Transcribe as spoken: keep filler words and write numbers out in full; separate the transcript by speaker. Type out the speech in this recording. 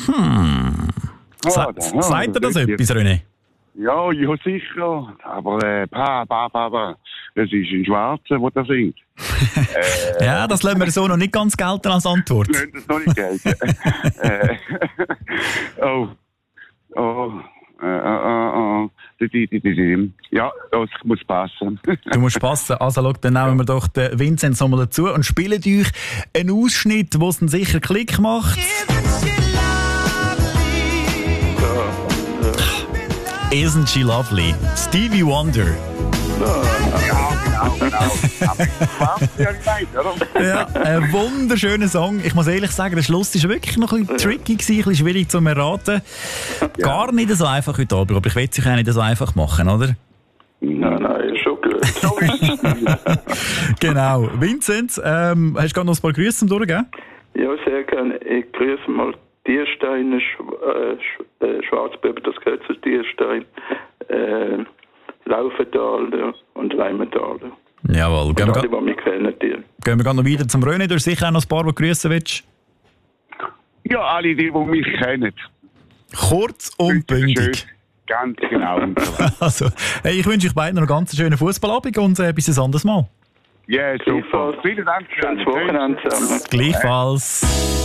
Speaker 1: Hm. Sa-
Speaker 2: ja,
Speaker 1: sagt dir das
Speaker 2: das ist
Speaker 1: etwas, René?
Speaker 2: Ja, ja, sicher. Aber, äh, pa, pa, pa, pa. Es ist ein Schwarzer, der das singt. äh,
Speaker 1: Ja, das lassen wir so noch nicht ganz gelten als Antwort.
Speaker 2: Nein, das noch nicht gelten. äh, oh. Oh. Äh, äh, äh, di, di, di, di, di. Ja, das muss passen.
Speaker 1: Du musst passen. Also, schau, dann nehmen wir doch den Vinzenz nochmal dazu und spielen euch einen Ausschnitt, wo es dann sicher Klick macht. Isn't she lovely? Stevie Wonder.
Speaker 2: Ja, genau, genau. Aber ja, gemeint, oder?
Speaker 1: Ja, ein wunderschöner Song. Ich muss ehrlich sagen, der Schluss war wirklich noch ein bisschen tricky gewesen, ein bisschen schwierig zu erraten. Gar nicht so einfach heute Abend, aber ich will es euch auch nicht so einfach machen, oder?
Speaker 3: Nein, nein, ist schon gut.
Speaker 2: So ist es.
Speaker 1: Genau. Vinzenz, ähm, hast du gerade noch ein paar Grüße zum Durchgeben?
Speaker 3: Ja, sehr gerne. Ich grüße mal Tiersteine, Sch äh, Sch äh, Schwarzböber, das gehört zu Tierstein, äh, Laufental und Leimental.
Speaker 1: Jawohl. Gehen wir,
Speaker 3: Alle,
Speaker 1: ga-
Speaker 3: die mich kennen, die.
Speaker 1: gehen wir gerade noch weiter zum René. Du hast sicher auch noch ein paar, die du grüßen willst.
Speaker 2: Ja, alle die, die mich kennen.
Speaker 1: Kurz und bündig.
Speaker 2: Schön. Ganz genau. Und so weiter.
Speaker 1: Also, hey, ich wünsche euch beiden noch einen ganz schönen Fußballabend und äh, bis ein anderes Mal.
Speaker 2: Ja, super. Vielen Dank.
Speaker 3: Schönes Wochenende zusammen.
Speaker 1: Gleichfalls.